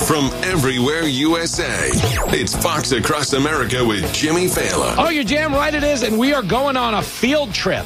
from everywhere USA. It's Fox Across America with Jimmy Fallon. Oh, you're damn right it is, and we are going on a field trip.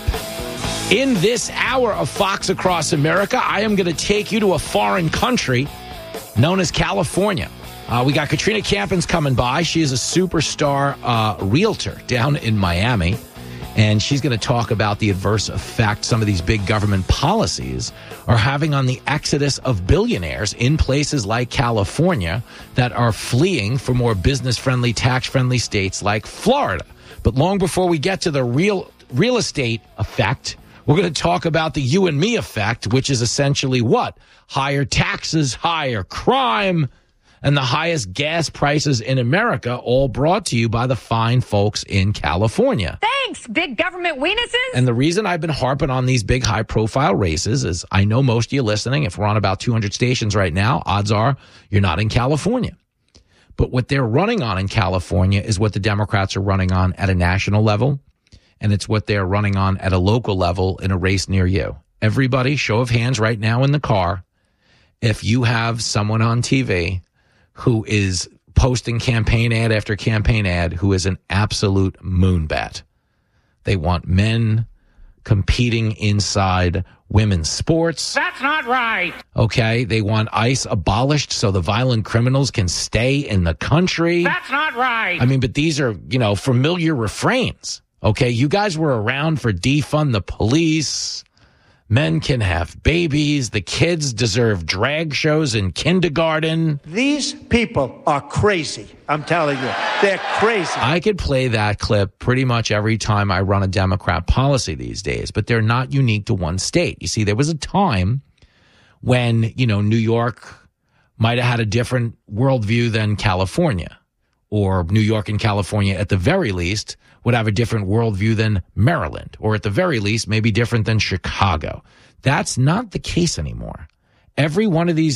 In this hour of Fox Across America, I am going to take you to a foreign country known as California. We got Katrina Campins coming by. She is a superstar realtor down in Miami, and she's going to talk about the adverse effect some of these big government policies are having on the exodus of billionaires in places like California that are fleeing for more business-friendly, tax-friendly states like Florida. But long before we get to the real estate effect, we're going to talk about the you and me effect, which is essentially what? Higher taxes, higher crime, and the highest gas prices in America, all brought to you by the fine folks in California. Thanks, big government weenuses. And the reason I've been harping on these big high-profile races is I know most of you listening, if we're on about 200 stations right now, odds are you're not in California. But what they're running on in California is what the Democrats are running on at a national level, and it's what they're running on at a local level in a race near you. Everybody, show of hands right now in the car, if you have someone on TV who is posting campaign ad after campaign ad who is an absolute moonbat. They want men competing inside women's sports. That's not right. Okay, they want ICE abolished so the violent criminals can stay in the country. That's not right. I mean, but these are, familiar refrains. Okay, you guys were around for defund the police. Men can have babies. The kids deserve drag shows in kindergarten. These people are crazy. I'm telling you, they're crazy. I could play that clip pretty much every time I run a Democrat policy these days, but they're not unique to one state. You see, there was a time when, New York might have had a different worldview than California, or New York and California at the very least would have a different worldview than Maryland, or at the very least, maybe different than Chicago. That's not the case anymore. Every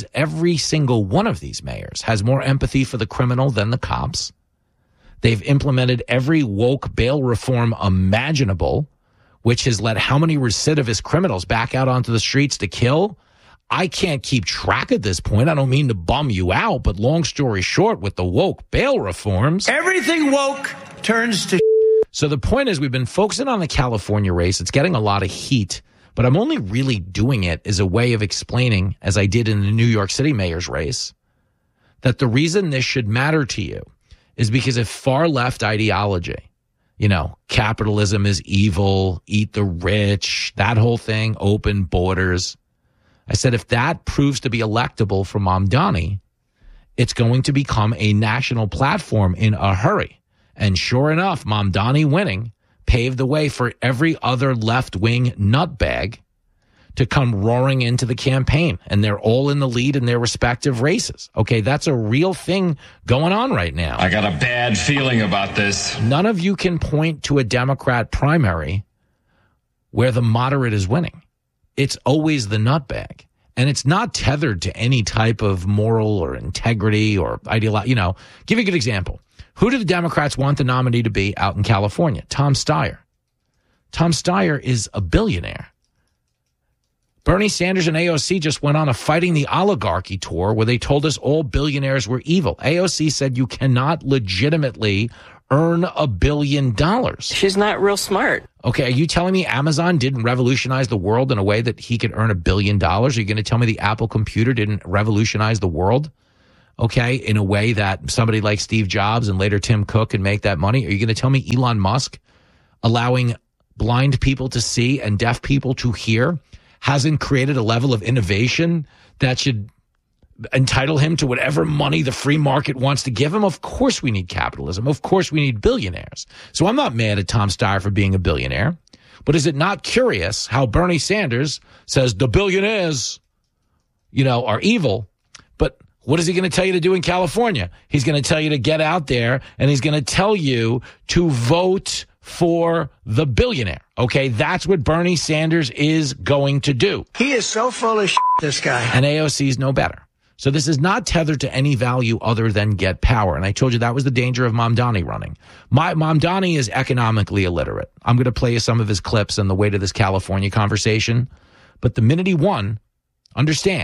single one of these mayors has more empathy for the criminal than the cops. They've implemented every woke bail reform imaginable, which has let how many recidivist criminals back out onto the streets to kill? I can't keep track at this point. I don't mean to bum you out, but long story short, with the woke bail reforms, Everything woke turns to So the point is, we've been focusing on the California race. It's getting a lot of heat, but I'm only really doing it as a way of explaining, as I did in the New York City mayor's race, that the reason this should matter to you is because if far left ideology, capitalism is evil, eat the rich, that whole thing, open borders. I said, if that proves to be electable for Mamdani, it's going to become a national platform in a hurry. And sure enough, Mamdani winning paved the way for every other left-wing nutbag to come roaring into the campaign. And they're all in the lead in their respective races. Okay, that's a real thing going on right now. I got a bad feeling about this. None of you can point to a Democrat primary where the moderate is winning. It's always the nutbag. And it's not tethered to any type of moral or integrity or ideology. Give you a good example. Who do the Democrats want the nominee to be out in California? Tom Steyer. Tom Steyer is a billionaire. Bernie Sanders and AOC just went on a Fighting the Oligarchy tour where they told us all billionaires were evil. AOC said you cannot legitimately earn $1 billion. She's not real smart. Okay, are you telling me Amazon didn't revolutionize the world in a way that he could earn $1 billion? Are you going to tell me the Apple computer didn't revolutionize the world? Okay, in a way that somebody like Steve Jobs and later Tim Cook can make that money? Are you going to tell me Elon Musk allowing blind people to see and deaf people to hear hasn't created a level of innovation that should entitle him to whatever money the free market wants to give him? Of course we need capitalism. Of course we need billionaires. So I'm not mad at Tom Steyer for being a billionaire. But is it not curious how Bernie Sanders says the billionaires, are evil? But what is he going to tell you to do in California? He's going to tell you to get out there, and he's going to tell you to vote for the billionaire. Okay, that's what Bernie Sanders is going to do. He is so full of shit, this guy. And AOC is no better. So this is not tethered to any value other than get power. And I told you that was the danger of Mamdani running. Mamdani is economically illiterate. I'm going to play you some of his clips on the way to this California conversation. But the minute he won, understand,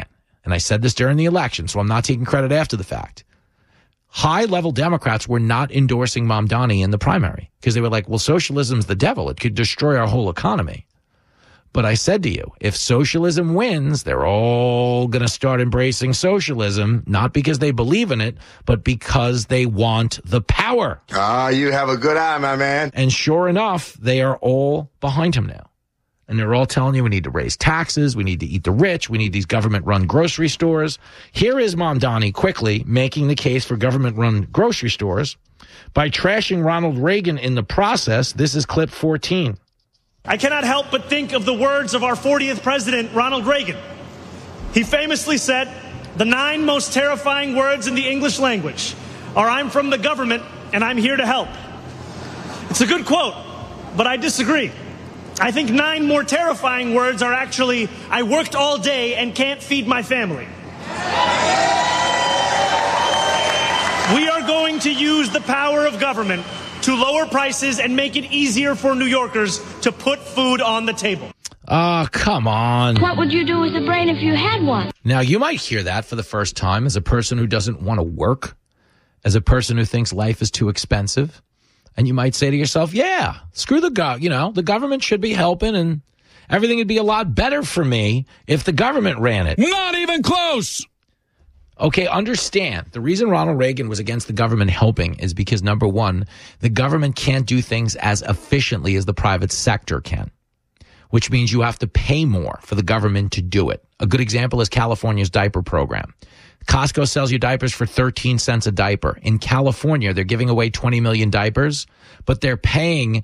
and I said this during the election, so I'm not taking credit after the fact. High-level Democrats were not endorsing Mamdani in the primary because they were like, well, socialism's the devil. It could destroy our whole economy. But I said to you, if socialism wins, they're all going to start embracing socialism, not because they believe in it, but because they want the power. You have a good eye, my man. And sure enough, they are all behind him now. And they're all telling you we need to raise taxes, we need to eat the rich, we need these government-run grocery stores. Here is Mamdani quickly making the case for government-run grocery stores by trashing Ronald Reagan in the process. This is clip 14. I cannot help but think of the words of our 40th president, Ronald Reagan. He famously said, the 9 most terrifying words in the English language are, I'm from the government and I'm here to help. It's a good quote, but I disagree. I think 9 more terrifying words are actually, I worked all day and can't feed my family. We are going to use the power of government to lower prices and make it easier for New Yorkers to put food on the table. Oh, come on. What would you do with a brain if you had one? Now, you might hear that for the first time as a person who doesn't want to work, as a person who thinks life is too expensive. And you might say to yourself, yeah, screw the the government should be helping and everything would be a lot better for me if the government ran it. Not even close. Okay, understand. The reason Ronald Reagan was against the government helping is because, number one, the government can't do things as efficiently as the private sector can, which means you have to pay more for the government to do it. A good example is California's diaper program. Costco sells you diapers for 13 cents a diaper. In California, they're giving away 20 million diapers, but they're paying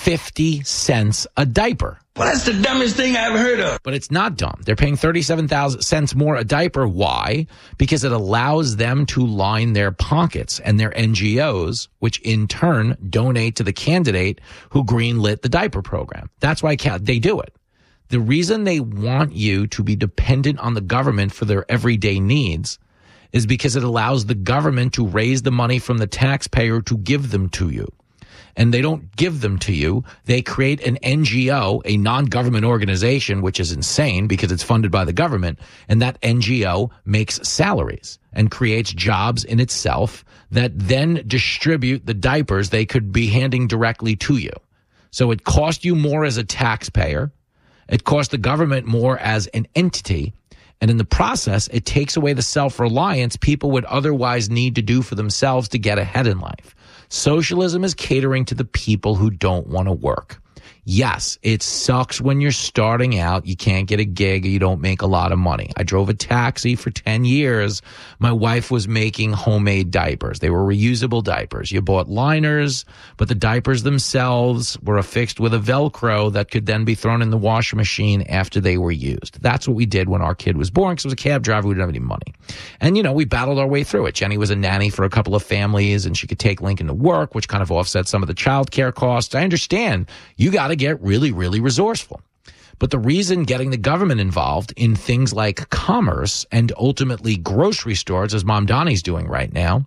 50 cents a diaper. Well, that's the dumbest thing I ever heard of. But it's not dumb. They're paying 37 cents more a diaper. Why? Because it allows them to line their pockets and their NGOs, which in turn donate to the candidate who greenlit the diaper program. That's why they do it. The reason they want you to be dependent on the government for their everyday needs is because it allows the government to raise the money from the taxpayer to give them to you. And they don't give them to you. They create an NGO, a non-government organization, which is insane because it's funded by the government. And that NGO makes salaries and creates jobs in itself that then distribute the diapers they could be handing directly to you. So it costs you more as a taxpayer. It costs the government more as an entity. And in the process, it takes away the self-reliance people would otherwise need to do for themselves to get ahead in life. Socialism is catering to the people who don't want to work. Yes, it sucks when you're starting out. You can't get a gig or you don't make a lot of money. I drove a taxi for 10 years. My wife was making homemade diapers. They were reusable diapers. You bought liners, but the diapers themselves were affixed with a Velcro that could then be thrown in the washing machine after they were used. That's what we did when our kid was born because it was a cab driver. We didn't have any money. And, we battled our way through it. Jenny was a nanny for a couple of families and she could take Lincoln to work, which kind of offset some of the child care costs. I understand you got to get really, really resourceful. But the reason getting the government involved in things like commerce and ultimately grocery stores, as Mamdani's doing right now,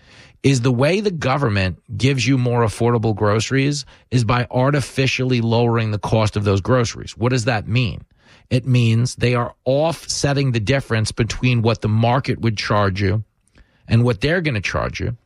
is the way the government gives you more affordable groceries is by artificially lowering the cost of those groceries. What does that mean? It means they are offsetting the difference between what the market would charge you and what they're going to charge you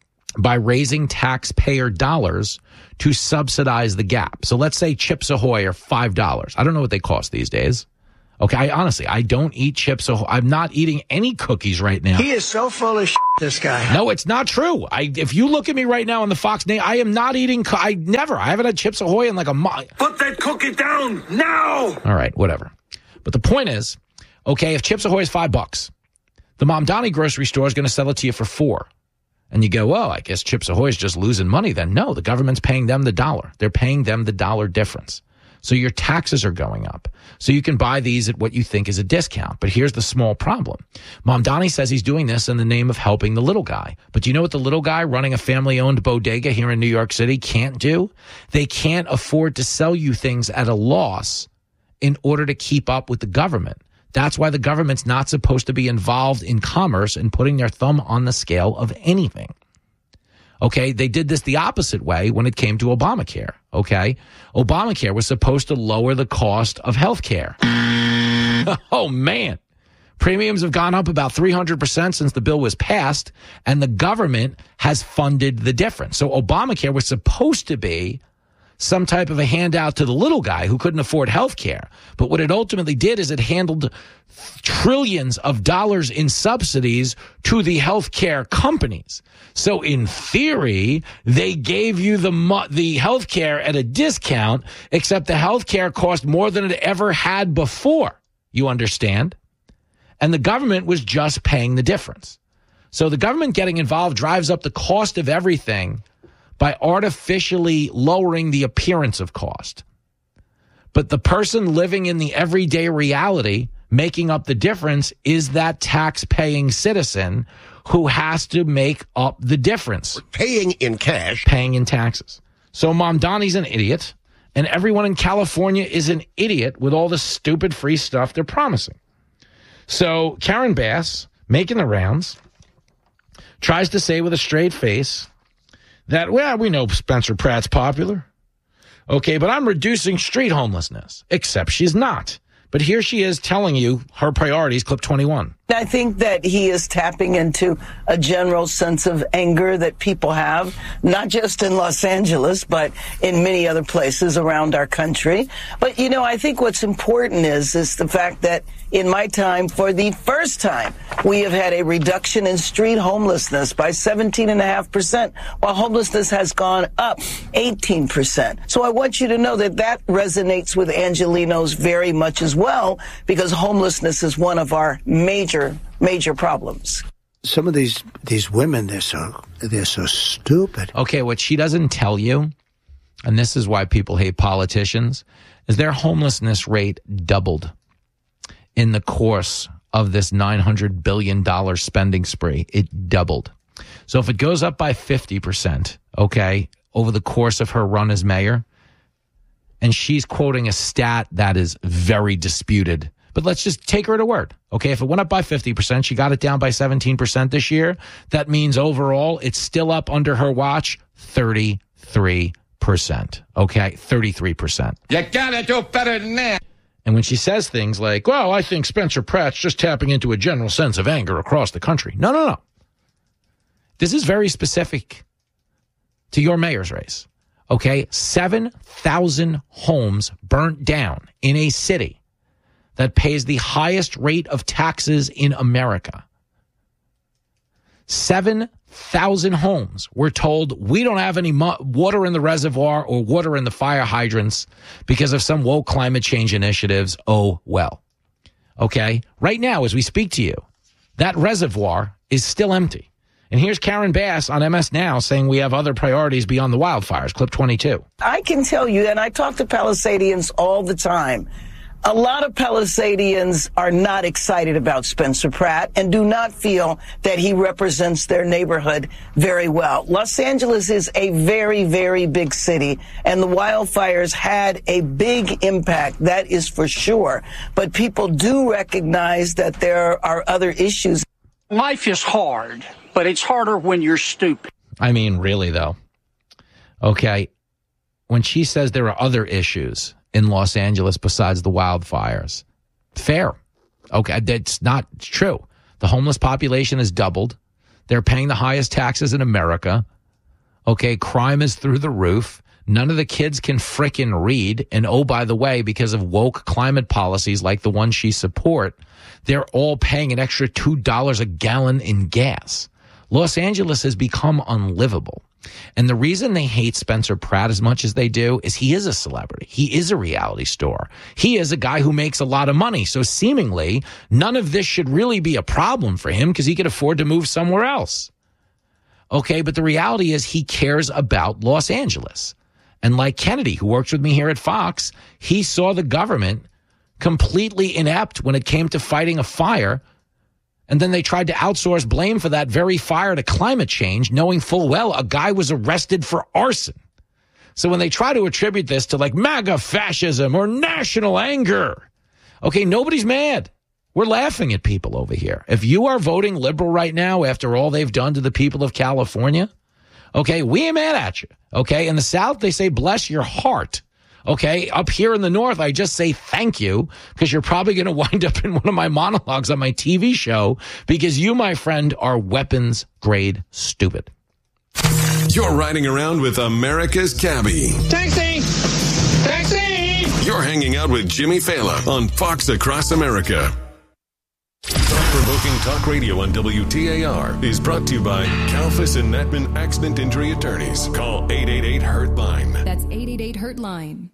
by raising taxpayer dollars to subsidize the gap. So let's say Chips Ahoy are $5. I don't know what they cost these days. Okay, I don't eat Chips Ahoy. I'm not eating any cookies right now. He is so full of shit, this guy. No, it's not true. If you look at me right now on the Fox name, I am not eating. I haven't had Chips Ahoy in like a month. Put that cookie down now. All right, whatever. But the point is, okay, if Chips Ahoy is $5, the Mamdani grocery store is going to sell it to you for $4. And you go, well, I guess Chips Ahoy is just losing money then. No, the government's paying them the dollar. They're paying them the dollar difference. So your taxes are going up. So you can buy these at what you think is a discount. But here's the small problem. Mamdani says he's doing this in the name of helping the little guy. But do you know what the little guy running a family-owned bodega here in New York City can't do? They can't afford to sell you things at a loss in order to keep up with the government. That's why the government's not supposed to be involved in commerce and putting their thumb on the scale of anything. Okay, they did this the opposite way when it came to Obamacare. Okay, Obamacare was supposed to lower the cost of health care. Oh, man. Premiums have gone up about 300% since the bill was passed, and the government has funded the difference. So Obamacare was supposed to be some type of a handout to the little guy who couldn't afford health care. But what it ultimately did is it handled trillions of dollars in subsidies to the health care companies. So in theory, they gave you the health care at a discount, except the health care cost more than it ever had before. You understand? And the government was just paying the difference. So the government getting involved drives up the cost of everything by artificially lowering the appearance of cost. But the person living in the everyday reality, making up the difference, is that tax-paying citizen who has to make up the difference. Paying in cash. Paying in taxes. So Mamdani's an idiot, and everyone in California is an idiot with all the stupid free stuff they're promising. So Karen Bass, making the rounds, tries to say with a straight face that, well, we know Spencer Pratt's popular. Okay, but I'm reducing street homelessness. Except she's not. But here she is telling you her priorities, clip 21. I think that he is tapping into a general sense of anger that people have, not just in Los Angeles, but in many other places around our country. But, you know, I think what's important is the fact that in my time, for the first time, we have had a reduction in street homelessness by 17.5%, while homelessness has gone up 18%. So I want you to know that that resonates with Angelenos very much as well, because homelessness is one of our major problems. Some of these women, they're so stupid. Okay, what she doesn't tell you, and this is why people hate politicians, is their homelessness rate doubled in the course of this $900 billion spending spree. It doubled. So if it goes up by 50%, okay, over the course of her run as mayor, and she's quoting a stat that is very disputed, but let's just take her at her word. Okay, if it went up by 50%, she got it down by 17% this year. That means overall, it's still up under her watch 33%. Okay, 33%. You gotta do better than that. And when she says things like, well, I think Spencer Pratt's just tapping into a general sense of anger across the country. No. This is very specific to your mayor's race. Okay, 7,000 homes burnt down in a city that pays the highest rate of taxes in America. 7,000 homes were told, we don't have any water in the reservoir or water in the fire hydrants because of some woke climate change initiatives. Oh, well. Okay? Right now, as we speak to you, that reservoir is still empty. And here's Karen Bass on MS Now saying we have other priorities beyond the wildfires. Clip 22. I can tell you, and I talk to Palisadians all the time, a lot of Palisadians are not excited about Spencer Pratt and do not feel that he represents their neighborhood very well. Los Angeles is a very, very big city, and the wildfires had a big impact, that is for sure. But people do recognize that there are other issues. Life is hard, but it's harder when you're stupid. I mean, really, though. Okay, when she says there are other issues in Los Angeles besides the wildfires, fair. Okay, that's not true. The homeless population has doubled. They're paying the highest taxes in America. Okay, crime is through the roof. None of the kids can frickin' read. And oh, by the way, because of woke climate policies like the one she support, they're all paying an extra $2 a gallon in gas. Los Angeles has become unlivable. And the reason they hate Spencer Pratt as much as they do is he is a celebrity. He is a reality star. He is a guy who makes a lot of money. So seemingly, none of this should really be a problem for him because he could afford to move somewhere else. Okay, but the reality is he cares about Los Angeles. And like Kennedy, who works with me here at Fox, he saw the government completely inept when it came to fighting a fire. And then they tried to outsource blame for that very fire to climate change, knowing full well a guy was arrested for arson. So when they try to attribute this to like MAGA fascism or national anger, okay, nobody's mad. We're laughing at people over here. If you are voting liberal right now after all they've done to the people of California, okay, we ain't mad at you. Okay, in the South, they say bless your heart. Okay, up here in the North, I just say thank you because you're probably going to wind up in one of my monologues on my TV show because you, my friend, are weapons grade stupid. You're riding around with America's Cabbie. Taxi! Taxi! You're hanging out with Jimmy Fallon on Fox Across America. Thought-provoking talk radio on WTAR is brought to you by Kalfas and Natman Accident Injury Attorneys. Call 888-HURT-LINE. That's 888-HURT-LINE.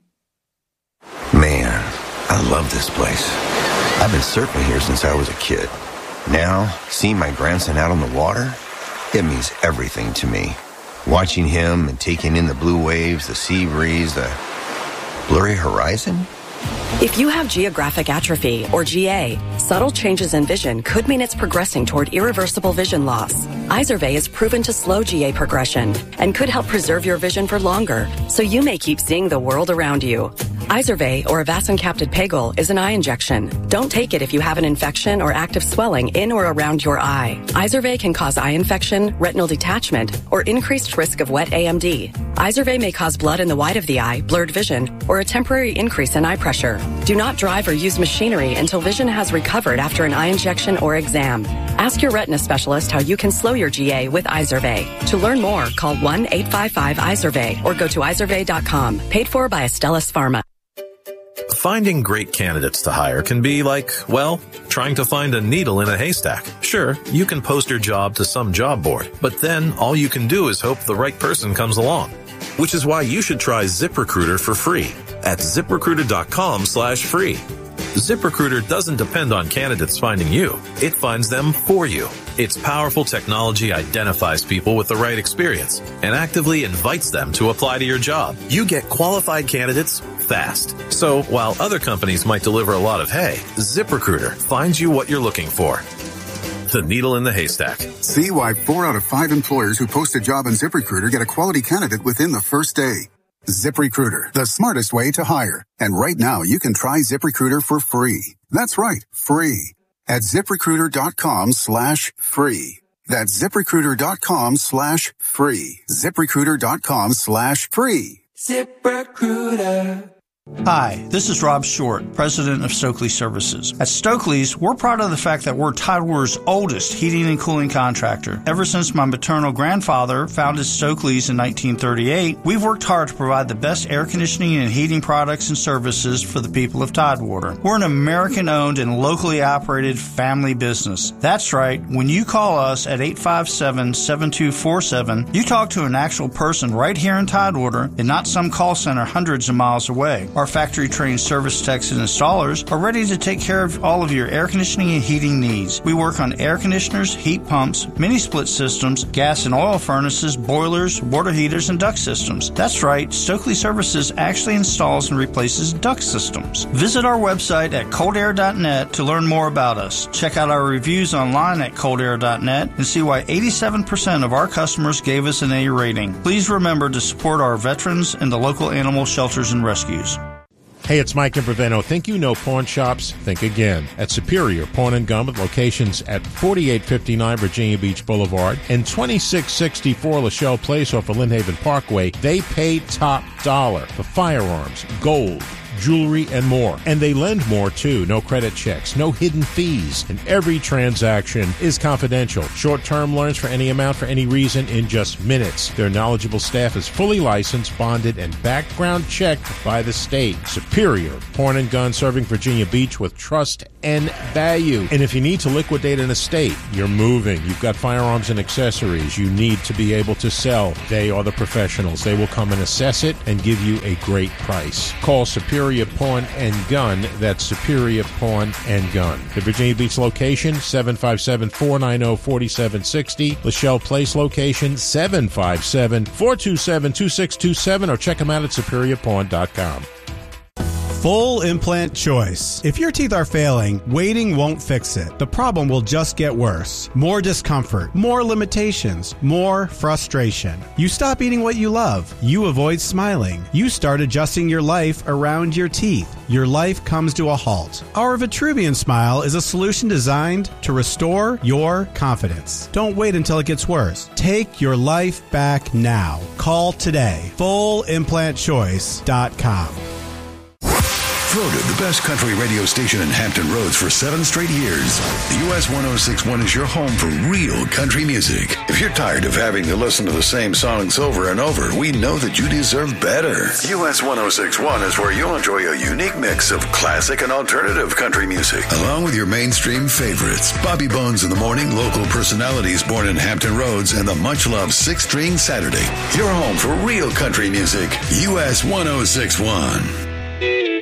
Man, I love this place. I've been surfing here since I was a kid. Now, seeing my grandson out on the water, it means everything to me. Watching him and taking in the blue waves, the sea breeze, the blurry horizon. If you have geographic atrophy, or GA, subtle changes in vision could mean it's progressing toward irreversible vision loss. Izervay is proven to slow GA progression and could help preserve your vision for longer, so you may keep seeing the world around you. Izervay, or avacincaptad pegol, is an eye injection. Don't take it if you have an infection or active swelling in or around your eye. Izervay can cause eye infection, retinal detachment, or increased risk of wet AMD. Izervay may cause blood in the white of the eye, blurred vision, or a temporary increase in eye pressure. Do not drive or use machinery until vision has recovered after an eye injection or exam. Ask your retina specialist how you can slow your GA with Izervay. To learn more, call 1-855-IZERVAY or go to izervay.com. Paid for by Astellas Pharma. Finding great candidates to hire can be like, well, trying to find a needle in a haystack. Sure, you can post your job to some job board, but then all you can do is hope the right person comes along. Which is why you should try ZipRecruiter for free at ZipRecruiter.com/free. ZipRecruiter doesn't depend on candidates finding you. It finds them for you. Its powerful technology identifies people with the right experience and actively invites them to apply to your job. You get qualified candidates fast. So while other companies might deliver a lot of hay, ZipRecruiter finds you what you're looking for. The needle in the haystack. See why 4 out of 5 employers who post a job on ZipRecruiter get a quality candidate within the first day. ZipRecruiter, the smartest way to hire. And right now, you can try ZipRecruiter for free. That's right, free. At ZipRecruiter.com/free. That's ZipRecruiter.com/free. ZipRecruiter.com/free. ZipRecruiter. Hi, this is Rob Short, president of Stokely Services. At Stokely's, we're proud of the fact that we're Tidewater's oldest heating and cooling contractor. Ever since my maternal grandfather founded Stokely's in 1938, we've worked hard to provide the best air conditioning and heating products and services for the people of Tidewater. We're an American-owned and locally operated family business. That's right, when you call us at 857-7247, you talk to an actual person right here in Tidewater and not some call center hundreds of miles away. Our factory-trained service techs and installers are ready to take care of all of your air conditioning and heating needs. We work on air conditioners, heat pumps, mini-split systems, gas and oil furnaces, boilers, water heaters, and duct systems. That's right, Stokely Services actually installs and replaces duct systems. Visit our website at coldair.net to learn more about us. Check out our reviews online at coldair.net and see why 87% of our customers gave us an A rating. Please remember to support our veterans and the local animal shelters and rescues. Hey, it's Mike Imperveno. Think you know pawn shops? Think again. At Superior Pawn and Gun with locations at 4859 Virginia Beach Boulevard and 2664 Lachelle Place off of Lynnhaven Parkway, they pay top dollar for firearms, gold, jewelry, and more. And they lend more, too. No credit checks, no hidden fees, and every transaction is confidential. Short-term loans for any amount for any reason in just minutes. Their knowledgeable staff is fully licensed, bonded, and background checked by the state. Superior Pawn and Gun, serving Virginia Beach with trust and value. And if you need to liquidate an estate, you're moving, you've got firearms and accessories you need to be able to sell, they are the professionals. They will come and assess it and give you a great price. Call Superior Pawn and Gun. That's Superior Pawn and Gun. The Virginia Beach location, 757-490-4760. Lachelle Place location, 757-427-2627, or check them out at superiorpawn.com. Full implant choice. If your teeth are failing, waiting won't fix it. The problem will just get worse. More discomfort, more limitations, more frustration. You stop eating what you love. You avoid smiling. You start adjusting your life around your teeth. Your life comes to a halt. Our Vitruvian Smile is a solution designed to restore your confidence. Don't wait until it gets worse. Take your life back now. Call today. FullImplantChoice.com. Voted the best country radio station in Hampton Roads for 7 straight years. The US 1061 is your home for real country music. If you're tired of having to listen to the same songs over and over, we know that you deserve better. US 1061 is where you'll enjoy a unique mix of classic and alternative country music, along with your mainstream favorites. Bobby Bones in the Morning, local personalities born in Hampton Roads, and the much-loved 6 String Saturday. Your home for real country music. US 1061.